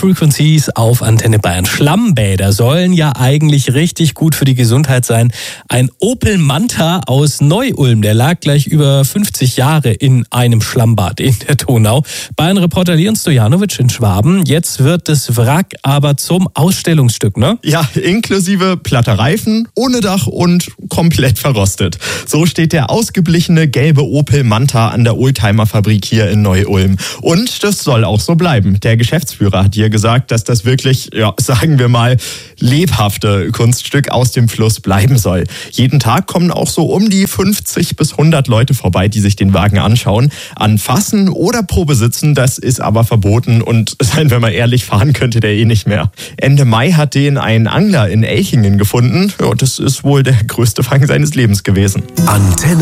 Frequencies auf Antenne Bayern. Schlammbäder sollen ja eigentlich richtig gut für die Gesundheit sein. Ein Opel Manta aus Neu-Ulm, der lag gleich über 50 Jahre in einem Schlammbad in der Donau. Bayern-Reporter Leon Stojanovic in Schwaben. Jetzt wird das Wrack aber zum Ausstellungsstück, ne? Ja, inklusive platter Reifen, ohne Dach und komplett verrostet. So steht der ausgeblichene gelbe Opel Manta an der Oldtimer-Fabrik hier in Neu-Ulm. Und das soll auch so bleiben. Der Geschäftsführer hat hier gesagt, dass das wirklich, sagen wir mal, lebhafte Kunststück aus dem Fluss bleiben soll. Jeden Tag kommen auch so um die 50 bis 100 Leute vorbei, die sich den Wagen anschauen. Anfassen oder Probesitzen, das ist aber verboten und seien wir mal ehrlich, fahren könnte der eh nicht mehr. Ende Mai hat den ein Angler in Elchingen gefunden. Ja, das ist wohl der größte Fang seines Lebens gewesen. Antenne